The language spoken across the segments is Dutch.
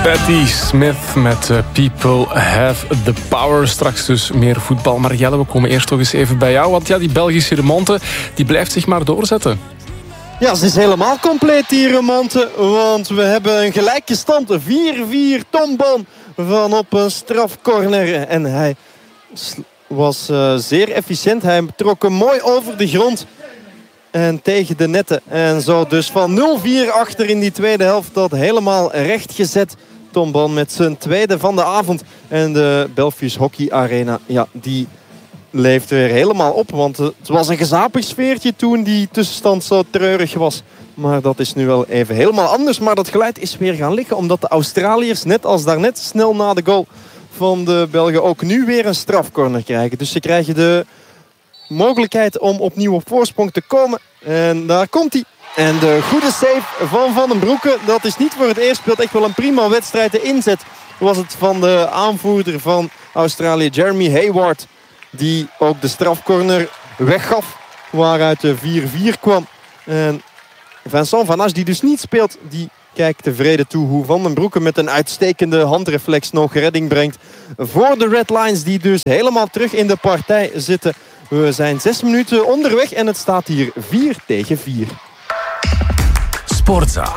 Patti Smith met People Have the Power. Straks dus meer voetbal. Maar Jelle, we komen eerst toch eens even bij jou. Want ja, die Belgische remonte die blijft zich maar doorzetten. Ja, ze is helemaal compleet, die remonte. Want we hebben een gelijke stand. 4-4 Tom Bon van op een strafcorner. En hij was zeer efficiënt. Hij trok hem mooi over de grond. En tegen de netten. En zo dus van 0-4 achter in die tweede helft. Dat helemaal rechtgezet. Tom Bon met zijn tweede van de avond. En de Belfius Hockey Arena, ja, die leeft weer helemaal op. Want het was een gezapig sfeertje toen die tussenstand zo treurig was. Maar dat is nu wel even helemaal anders. Maar dat geluid is weer gaan liggen. Omdat de Australiërs, net als daarnet, snel na de goal van de Belgen ook nu weer een strafcorner krijgen. Dus ze krijgen de mogelijkheid om opnieuw op voorsprong te komen. En daar komt hij. En de goede save van Van den Broeke. Dat is niet voor het eerst. Speelt echt wel een prima wedstrijd. De inzet was het van de aanvoerder van Australië, Jeremy Hayward. Die ook de strafcorner weggaf. Waaruit de 4-4 kwam. En Vincent Van As, die dus niet speelt, die kijkt tevreden toe hoe Van den Broeke met een uitstekende handreflex nog redding brengt. Voor de Red Lions, die dus helemaal terug in de partij zitten. We zijn 6 minuten onderweg en het staat hier 4-4. Sportza.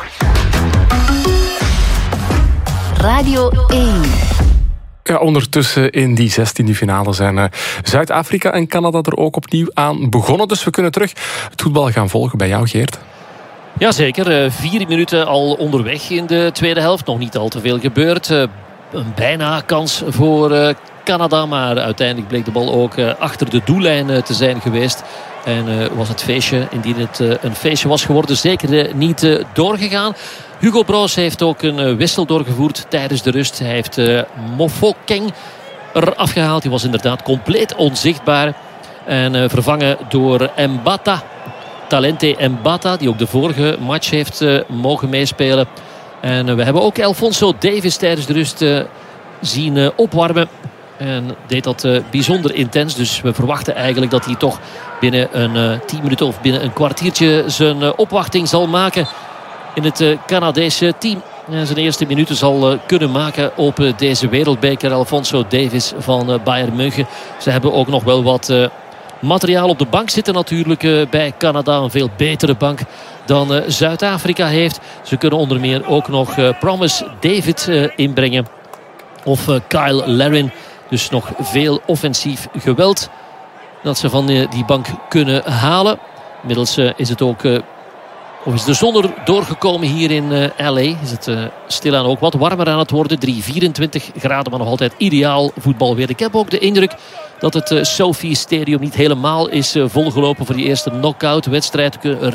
Radio 1. Ja, ondertussen in die 16e finale zijn Zuid-Afrika en Canada er ook opnieuw aan begonnen. Dus we kunnen terug het voetbal gaan volgen bij jou, Geert. Jazeker, 4 minuten al onderweg in de tweede helft. Nog niet al te veel gebeurd. Een bijna kans voor Canada. Maar uiteindelijk bleek de bal ook achter de doellijn te zijn geweest. En was het feestje, indien het een feestje was geworden, zeker niet doorgegaan. Hugo Broos heeft ook een wissel doorgevoerd tijdens de rust. Hij heeft Mofokeng eraf gehaald. Die was inderdaad compleet onzichtbaar. En vervangen door Mbata. Talente Mbata, die ook de vorige match heeft mogen meespelen. En we hebben ook Alfonso Davies tijdens de rust zien opwarmen. En deed dat bijzonder intens. Dus we verwachten eigenlijk dat hij toch binnen een 10 minuten of binnen een kwartiertje zijn opwachting zal maken in het Canadese team. En zijn eerste minuten zal kunnen maken op deze wereldbeker. Alfonso Davies van Bayern München. Ze hebben ook nog wel wat materiaal op de bank zitten natuurlijk bij Canada. Een veel betere bank dan Zuid-Afrika heeft. Ze kunnen onder meer ook nog Promise David inbrengen. Of Kyle Larin. Dus nog veel offensief geweld dat ze van die bank kunnen halen. Inmiddels is het ook, of is de zon er doorgekomen hier in LA. Is het stilaan ook wat warmer aan het worden. 24 graden, maar nog altijd ideaal voetbalweer. Ik heb ook de indruk dat het Sophie Stadium niet helemaal is volgelopen voor die eerste knock-out wedstrijd. Er kunnen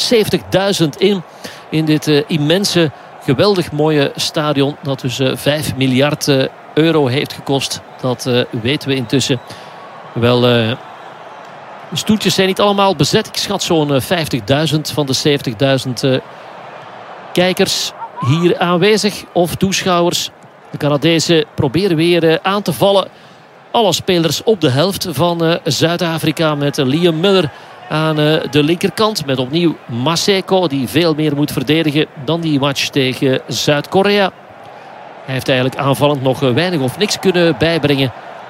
er 70.000 in dit immense, geweldig mooie stadion. Dat dus 5 miljard euro heeft gekost. Dat weten we intussen. Wel, de stoeltjes zijn niet allemaal bezet. Ik schat zo'n 50.000 van de 70.000 kijkers hier aanwezig. Of toeschouwers. De Canadezen proberen weer aan te vallen. Alle spelers op de helft van Zuid-Afrika. Met Liam Miller aan de linkerkant. Met opnieuw Maseko, die veel meer moet verdedigen dan die match tegen Zuid-Korea. Hij heeft eigenlijk aanvallend nog weinig of niks kunnen bijbrengen.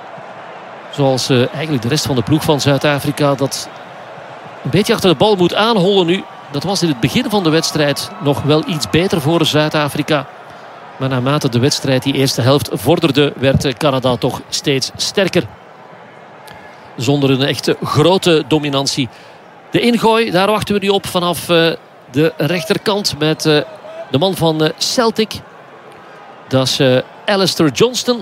Zoals eigenlijk de rest van de ploeg van Zuid-Afrika dat een beetje achter de bal moet aanhollen nu. Dat was in het begin van de wedstrijd nog wel iets beter voor Zuid-Afrika. Maar naarmate de wedstrijd die eerste helft vorderde, werd Canada toch steeds sterker. Zonder een echte grote dominantie. De ingooi, daar wachten we nu op vanaf de rechterkant met de man van Celtic. Dat is Alistair Johnston.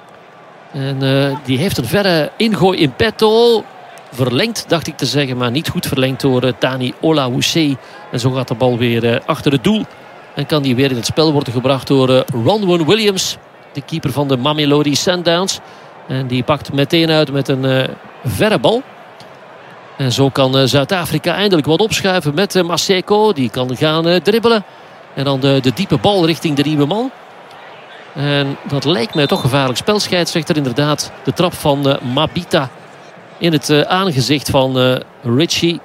En die heeft een verre ingooi in petto. Verlengd, dacht ik te zeggen, maar niet goed verlengd door Tani Olawuse. En zo gaat de bal weer achter het doel. En kan die weer in het spel worden gebracht door Ronwen Williams. De keeper van de Mamelodi Sundowns. En die pakt meteen uit met een verre bal. En zo kan Zuid-Afrika eindelijk wat opschuiven met Maseko. Die kan gaan dribbelen. En dan de diepe bal richting de nieuwe man. En dat lijkt mij toch gevaarlijk spel. Scheidsrechter inderdaad de trap van Mabita in het aangezicht van Richie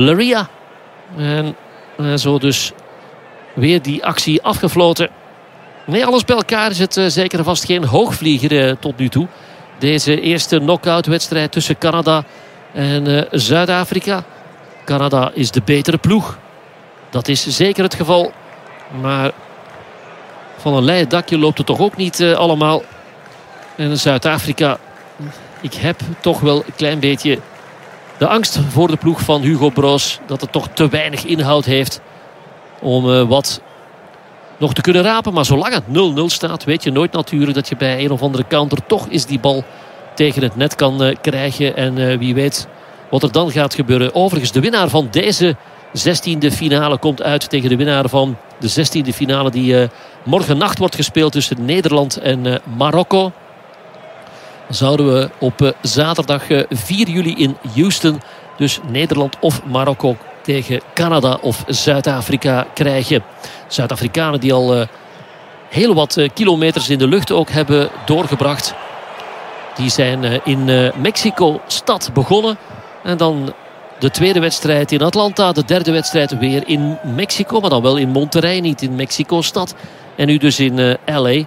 Laryea. En zo dus weer die actie afgefloten. Nee, alles bij elkaar is het zeker en vast geen hoogvlieger tot nu toe. Deze eerste knock-out wedstrijd tussen Canada en Zuid-Afrika. Canada is de betere ploeg. Dat is zeker het geval. Maar van een leien dakje loopt het toch ook niet allemaal. En Zuid-Afrika, ik heb toch wel een klein beetje de angst voor de ploeg van Hugo Broos. Dat het toch te weinig inhoud heeft om wat nog te kunnen rapen. Maar zolang het 0-0 staat, weet je nooit natuurlijk dat je bij een of andere counter toch eens die bal tegen het net kan krijgen. En wie weet wat er dan gaat gebeuren. Overigens, de winnaar van deze 16e finale komt uit tegen de winnaar van de 16e finale die morgen nacht wordt gespeeld tussen Nederland en Marokko. Dan zouden we op zaterdag 4 juli in Houston dus Nederland of Marokko tegen Canada of Zuid-Afrika krijgen. Zuid-Afrikanen die al heel wat kilometers in de lucht ook hebben doorgebracht. Die zijn in Mexico-stad begonnen. En dan de tweede wedstrijd in Atlanta. De derde wedstrijd weer in Mexico. Maar dan wel in Monterrey, niet in Mexico-stad. En nu dus in LA.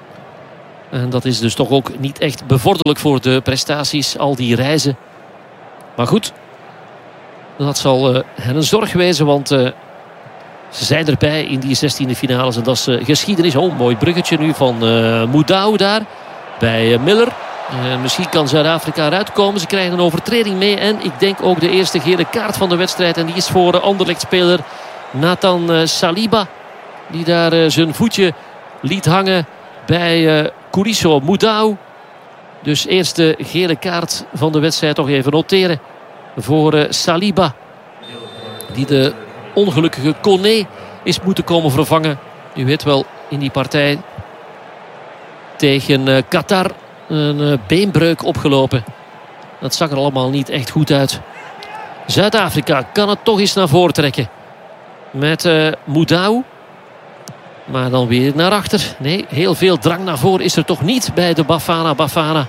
En dat is dus toch ook niet echt bevorderlijk voor de prestaties. Al die reizen. Maar goed. Dat zal hen een zorg wezen. Want ze zijn erbij in die 16e finales. En dat is geschiedenis. Oh, mooi bruggetje nu van Moudau daar. Bij Miller. Misschien kan Zuid-Afrika eruit komen. Ze krijgen een overtreding mee. En ik denk ook de eerste gele kaart van de wedstrijd. En die is voor Anderlecht-speler Nathan Saliba. Die daar zijn voetje liet hangen bij Kouriso Moudau. Dus eerste gele kaart van de wedstrijd toch even noteren. Voor Saliba. Die de ongelukkige Koné is moeten komen vervangen. U weet wel, in die partij tegen Qatar een beenbreuk opgelopen. Dat zag er allemaal niet echt goed uit. Zuid-Afrika kan het toch eens naar voren trekken. Met Moudau. Maar dan weer naar achter. Nee, heel veel drang naar voren is er toch niet bij de Bafana.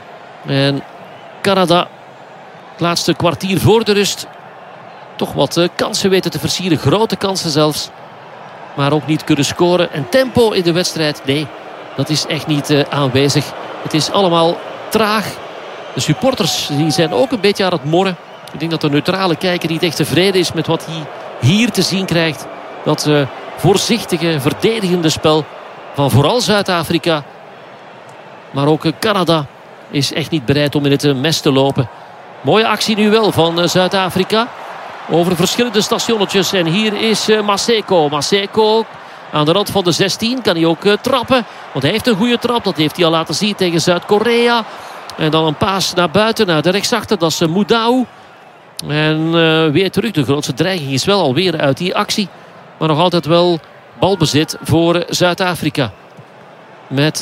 En Canada, het laatste kwartier voor de rust, toch wat kansen weten te versieren. Grote kansen zelfs. Maar ook niet kunnen scoren. En tempo in de wedstrijd, nee, dat is echt niet aanwezig. Het is allemaal traag. De supporters die zijn ook een beetje aan het morren. Ik denk dat de neutrale kijker niet echt tevreden is met wat hij hier te zien krijgt. Dat voorzichtige, verdedigende spel van vooral Zuid-Afrika. Maar ook Canada is echt niet bereid om in het mes te lopen. Mooie actie nu wel van Zuid-Afrika. Over verschillende stationnetjes. En hier is Maseko. Maseko aan de rand van de 16 kan hij ook trappen. Want hij heeft een goede trap. Dat heeft hij al laten zien tegen Zuid-Korea. En dan een paas naar buiten, naar de rechtsachter. Dat is Moudau. En weer terug. De grootste dreiging is wel alweer uit die actie. Maar nog altijd wel balbezit voor Zuid-Afrika. Met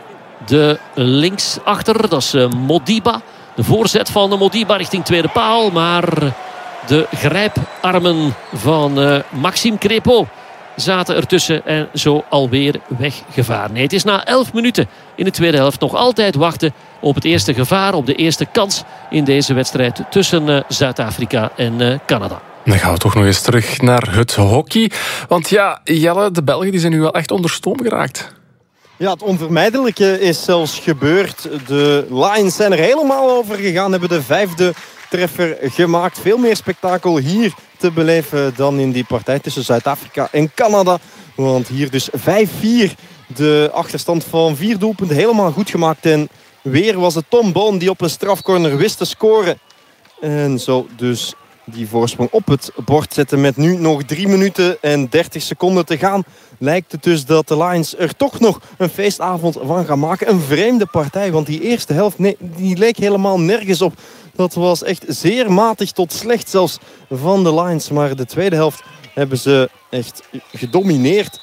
de linksachter. Dat is Modiba. De voorzet van Modiba richting tweede paal. Maar de grijparmen van Maxime Crépeau zaten ertussen en zo alweer weggevaar. Nee, het is na 11 minuten in de tweede helft nog altijd wachten op het eerste gevaar, op de eerste kans in deze wedstrijd tussen Zuid-Afrika en Canada. Dan gaan we toch nog eens terug naar het hockey. Want ja, Jelle, de Belgen die zijn nu wel echt onder stoom geraakt. Ja, het onvermijdelijke is zelfs gebeurd. De Lions zijn er helemaal over gegaan, hebben de 5e treffer gemaakt. Veel meer spektakel hier te beleven dan in die partij tussen Zuid-Afrika en Canada. Want hier dus 5-4. De achterstand van 4 doelpunten helemaal goed gemaakt. En weer was het Tom Boon die op een strafcorner wist te scoren. En zo dus die voorsprong op het bord zetten met nu nog 3 minuten en 30 seconden te gaan. Lijkt het dus dat de Lions er toch nog een feestavond van gaan maken. Een vreemde partij, want die eerste helft die leek helemaal nergens op. Dat was echt zeer matig tot slecht zelfs van de Lions. Maar de tweede helft hebben ze echt gedomineerd.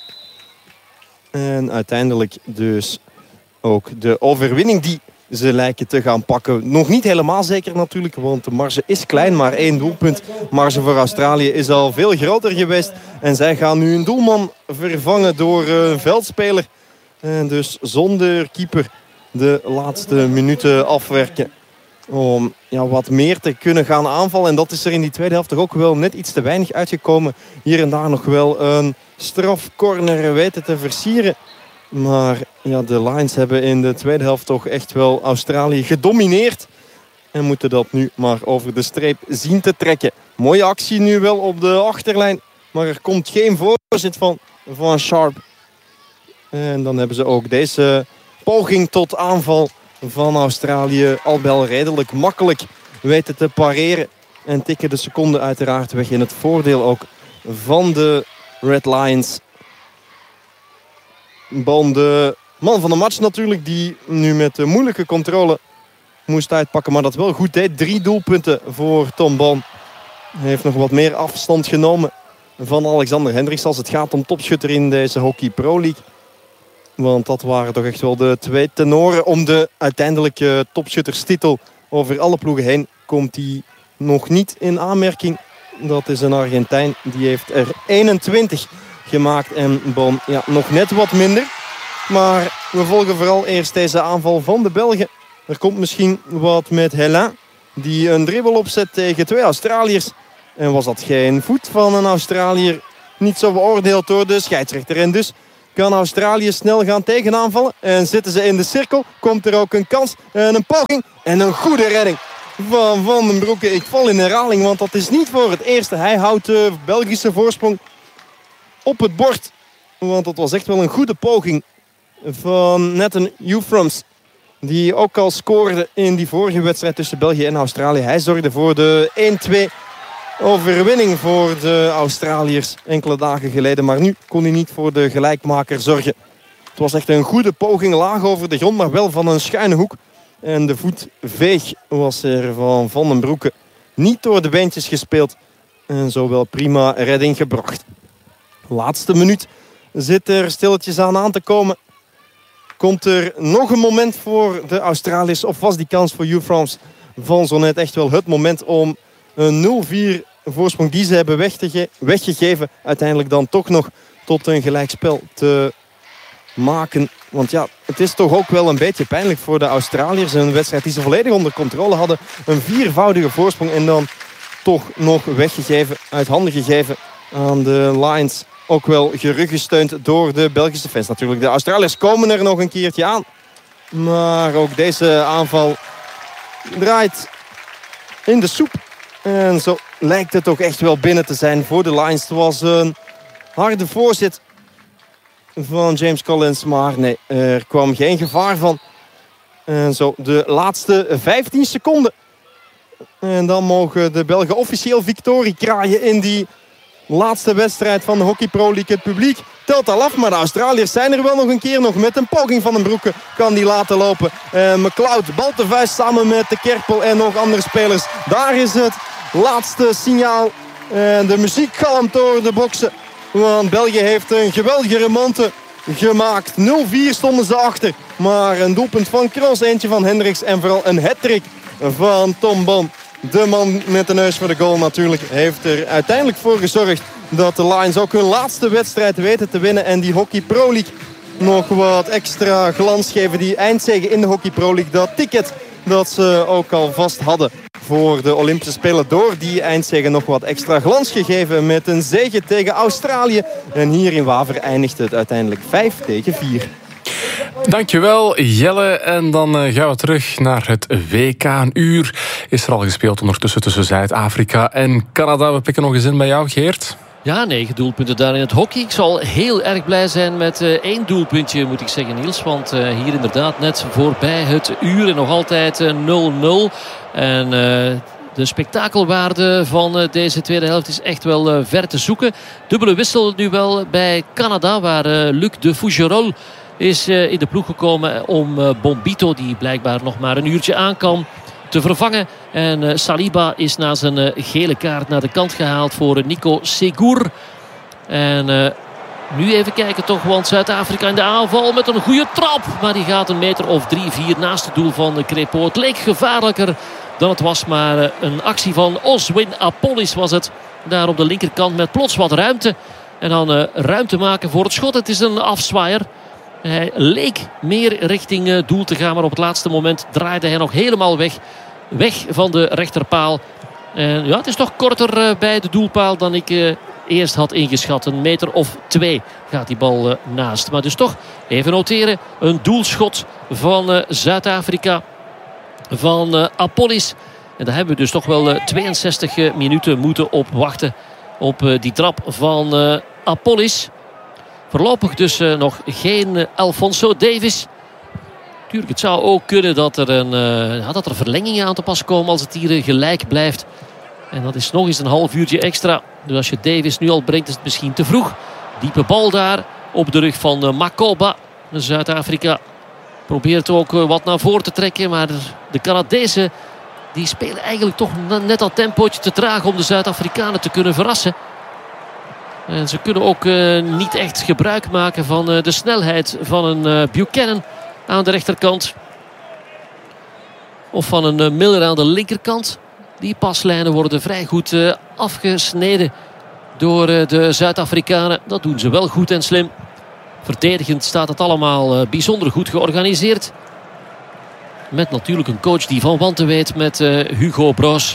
En uiteindelijk dus ook de overwinning die ze lijken te gaan pakken. Nog niet helemaal zeker natuurlijk, want de marge is klein. Maar 1 doelpunt. Marge voor Australië is al veel groter geweest. En zij gaan nu een doelman vervangen door een veldspeler. En dus zonder keeper de laatste minuten afwerken. Om wat meer te kunnen gaan aanvallen. En dat is er in die tweede helft toch ook wel net iets te weinig uitgekomen. Hier en daar nog wel een strafcorner weten te versieren. Maar ja, de Lions hebben in de tweede helft toch echt wel Australië gedomineerd. En moeten dat nu maar over de streep zien te trekken. Mooie actie nu wel op de achterlijn. Maar er komt geen voorzet van Sharp. En dan hebben ze ook deze poging tot aanval van Australië al wel redelijk makkelijk weten te pareren. En tikken de seconden uiteraard weg in het voordeel ook van de Red Lions. De man van de match natuurlijk, die nu met de moeilijke controle moest uitpakken. Maar dat wel goed deed. 3 doelpunten voor Tom Bon. Hij heeft nog wat meer afstand genomen van Alexander Hendricks als het gaat om topschutter in deze Hockey Pro League. Want dat waren toch echt wel de 2 tenoren om de uiteindelijke topschutterstitel. Over alle ploegen heen komt hij nog niet in aanmerking. Dat is een Argentijn. Die heeft er 21 gemaakt. En Bon nog net wat minder. Maar we volgen vooral eerst deze aanval van de Belgen. Er komt misschien wat met Helin. Die een dribbel opzet tegen 2 Australiërs. En was dat geen voet van een Australiër? Niet zo beoordeeld door de scheidsrechter. En dus kan Australië snel gaan tegenaanvallen. En zitten ze in de cirkel. Komt er ook een kans en een poging. En een goede redding van Van den Broeke. Ik val in herhaling, want dat is niet voor het eerste. Hij houdt de Belgische voorsprong op het bord. Want dat was echt wel een goede poging van Nathan Euphrams. Die ook al scoorde in die vorige wedstrijd tussen België en Australië. Hij zorgde voor de 1-2 overwinning voor de Australiërs enkele dagen geleden. Maar nu kon hij niet voor de gelijkmaker zorgen. Het was echt een goede poging, laag over de grond, maar wel van een schuine hoek. En de voetveeg was er van Van den Broeke niet door de beentjes gespeeld. En zo wel prima redding gebracht. Laatste minuut zit er stilletjes aan te komen. Komt er nog een moment voor de Australiërs? Of was die kans voor Euphrams van zo net echt wel het moment om een 0-4 voorsprong die ze hebben weggegeven, uiteindelijk dan toch nog tot een gelijkspel te maken? Want ja, het is toch ook wel een beetje pijnlijk voor de Australiërs. Een wedstrijd die ze volledig onder controle hadden. Een 4-voudige voorsprong en dan toch nog weggegeven, uit handen gegeven aan de Lions. Ook wel geruggesteund door de Belgische fans natuurlijk. De Australiërs komen er nog een keertje aan. Maar ook deze aanval draait in de soep. En zo lijkt het toch echt wel binnen te zijn voor de Lions. Het was een harde voorzet van James Collins. Maar nee, er kwam geen gevaar van. En zo de laatste 15 seconden. En dan mogen de Belgen officieel victorie kraaien in die laatste wedstrijd van de Hockey Pro League. Het publiek telt al af, maar de Australiërs zijn er wel nog een keer. Nog met een poging van den Broeke kan die laten lopen. McLeod bal te vuist samen met de Kerpel en nog andere spelers. Daar is het laatste signaal. En de muziek galmt door de boksen. Want België heeft een geweldige remonte gemaakt. 0-4 stonden ze achter. Maar een doelpunt van Kroos, eentje van Hendricks en vooral een hat-trick van Tom Bon. De man met de neus voor de goal natuurlijk heeft er uiteindelijk voor gezorgd dat de Lions ook hun laatste wedstrijd weten te winnen. En die Hockey Pro League nog wat extra glans geven. Die eindzege in de Hockey Pro League. Dat ticket dat ze ook al vast hadden voor de Olympische Spelen. Door die eindzege nog wat extra glans gegeven met een zege tegen Australië. En hier in Waver eindigt het uiteindelijk 5-4. Dankjewel Jelle. En dan gaan we terug naar het WK. Een uur is er al gespeeld ondertussen tussen Zuid-Afrika en Canada. We pikken nog eens in bij jou, Geert. Ja, 9 doelpunten daar in het hockey. Ik zal heel erg blij zijn met 1 doelpuntje, moet ik zeggen, Niels. Want hier inderdaad net voorbij het uur en nog altijd 0-0. En de spektakelwaarde van deze tweede helft is echt wel ver te zoeken. Dubbele wissel nu wel bij Canada, waar Luc de Fougerolles is in de ploeg gekomen om Bombito, die blijkbaar nog maar een uurtje aan kan, te vervangen. En Saliba is na zijn gele kaart naar de kant gehaald voor Nico Segur. En nu even kijken toch, want Zuid-Afrika in de aanval met een goede trap. Maar die gaat een meter of 3-4 naast het doel van Crépeau. Het leek gevaarlijker dan het was, maar een actie van Oswin Apollis was het. Daar op de linkerkant met plots wat ruimte. En dan ruimte maken voor het schot. Het is een afzwaaier. Hij leek meer richting doel te gaan, maar op het laatste moment draaide hij nog helemaal weg van de rechterpaal. En ja, het is toch korter bij de doelpaal dan ik eerst had ingeschat. Een meter of 2 gaat die bal naast. Maar dus toch even noteren. Een doelschot van Zuid-Afrika. Van Apollis. En daar hebben we dus toch wel 62 minuten moeten op wachten. Op die trap van Apollis. Voorlopig dus nog geen Alphonso Davies. Tuurlijk, het zou ook kunnen dat er verlengingen aan te pas komen als het hier gelijk blijft. En dat is nog eens een half uurtje extra. Dus als je Davies nu al brengt is het misschien te vroeg. Diepe bal daar op de rug van Makoba. Zuid-Afrika probeert ook wat naar voren te trekken. Maar de Canadezen die spelen eigenlijk toch net dat tempootje te traag om de Zuid-Afrikanen te kunnen verrassen. En ze kunnen ook niet echt gebruik maken van de snelheid van een Buchanan aan de rechterkant. Of van een Miller aan de linkerkant. Die paslijnen worden vrij goed afgesneden door de Zuid-Afrikanen. Dat doen ze wel goed en slim. Verdedigend staat het allemaal bijzonder goed georganiseerd. Met natuurlijk een coach die van wanten weet met Hugo Broos.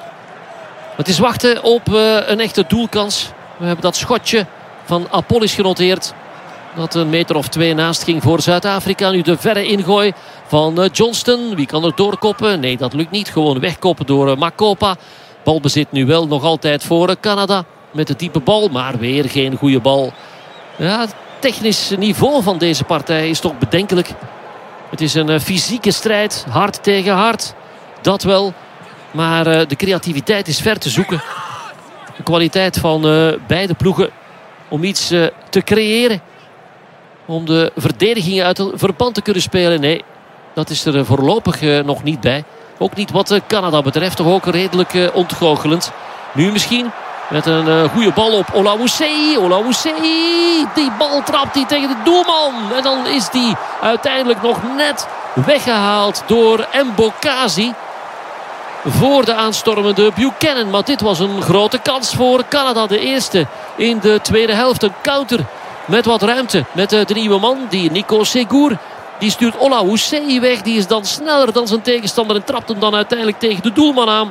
Het is wachten op een echte doelkans. We hebben dat schotje van Apollis genoteerd. Dat een meter of 2 naast ging voor Zuid-Afrika. Nu de verre ingooi van Johnston. Wie kan er doorkoppen? Nee, dat lukt niet. Gewoon wegkoppen door Makopa. Balbezit nu wel nog altijd voor Canada. Met de diepe bal, maar weer geen goede bal. Ja, het technisch niveau van deze partij is toch bedenkelijk. Het is een fysieke strijd. Hard tegen hard. Dat wel. Maar de creativiteit is ver te zoeken. De kwaliteit van beide ploegen om iets te creëren. Om de verdediging uit het verband te kunnen spelen. Nee, dat is er voorlopig nog niet bij. Ook niet wat Canada betreft. Toch ook redelijk ontgoochelend. Nu misschien met een goede bal op Olawusei. Olawusei. Die bal trapt hij tegen de doelman. En dan is die uiteindelijk nog net weggehaald door Mbokazi. Voor de aanstormende Buchanan. Maar dit was een grote kans voor Canada. De eerste in de tweede helft. Een counter met wat ruimte. Met de nieuwe man, die Nico Segur. Die stuurt Olawusei weg. Die is dan sneller dan zijn tegenstander. En trapt hem dan uiteindelijk tegen de doelman aan.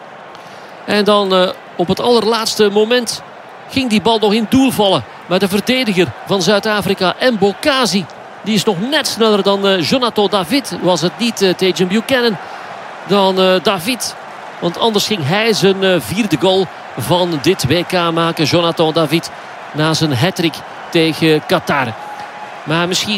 En dan op het allerlaatste moment ging die bal nog in doel vallen. Maar de verdediger van Zuid-Afrika, Mbokazi, die is nog net sneller dan Jonathan David. Was het niet tegen Buchanan dan David. Want anders ging hij zijn vierde goal van dit WK maken. Jonathan David na zijn hat-trick tegen Qatar. Maar misschien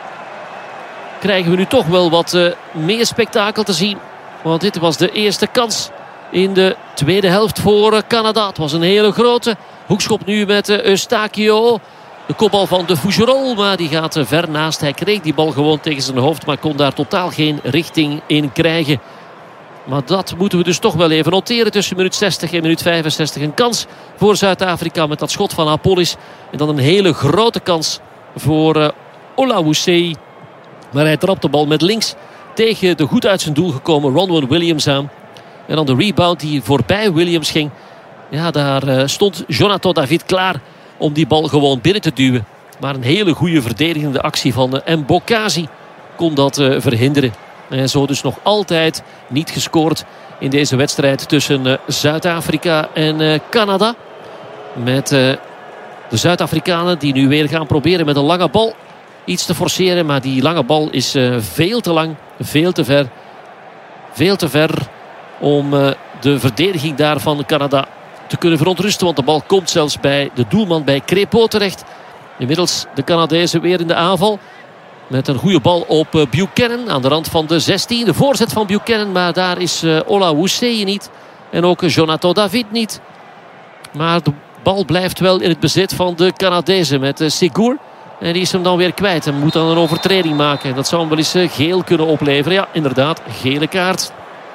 krijgen we nu toch wel wat meer spektakel te zien. Want dit was de eerste kans in de tweede helft voor Canada. Het was een hele grote. Hoekschop nu met Eustachio. De kopbal van de Fougerolles, maar die gaat ver naast. Hij kreeg die bal gewoon tegen zijn hoofd, maar kon daar totaal geen richting in krijgen. Maar dat moeten we dus toch wel even noteren. Tussen minuut 60 en minuut 65 een kans voor Zuid-Afrika met dat schot van Apollis. En dan een hele grote kans voor Olawusei. Maar hij trapt de bal met links tegen de goed uit zijn doel gekomen Ronwen Williams aan. En dan de rebound die voorbij Williams ging. Ja, daar stond Jonathan David klaar om die bal gewoon binnen te duwen. Maar een hele goede verdedigende actie van Mbokazi kon dat verhinderen. En zo dus nog altijd niet gescoord in deze wedstrijd tussen Zuid-Afrika en Canada. Met de Zuid-Afrikanen die nu weer gaan proberen met een lange bal iets te forceren. Maar die lange bal is veel te lang, veel te ver. Veel te ver om de verdediging daar van Canada te kunnen verontrusten. Want de bal komt zelfs bij de doelman, bij Crépeau terecht. Inmiddels de Canadezen weer in de aanval. Met een goede bal op Buchanan aan de rand van de 16. De voorzet van Buchanan, maar daar is Olawusei niet. En ook Jonathan David niet. Maar de bal blijft wel in het bezit van de Canadezen met Segur. En die is hem dan weer kwijt en moet dan een overtreding maken. Dat zou hem wel eens geel kunnen opleveren. Ja, inderdaad, gele kaart.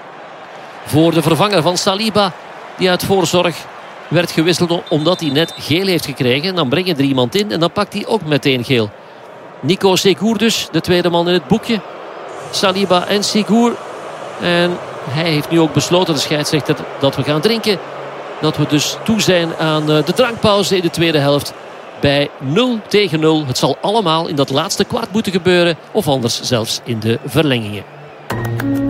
Voor de vervanger van Saliba, die uit voorzorg werd gewisseld omdat hij net geel heeft gekregen. En dan breng je er iemand in en dan pakt hij ook meteen geel. Nico Segur dus, de tweede man in het boekje. Saliba en Segur. En hij heeft nu ook besloten, de scheidsrechter, dat we gaan drinken. Dat we dus toe zijn aan de drankpauze in de tweede helft. Bij 0-0. Het zal allemaal in dat laatste kwart moeten gebeuren. Of anders zelfs in de verlengingen.